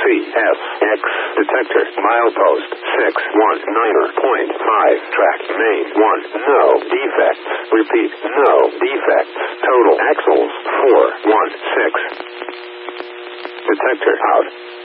CFX detector milepost 619.5 track main 1 no defects. Repeat, no defects. Total axles 416. Detector out.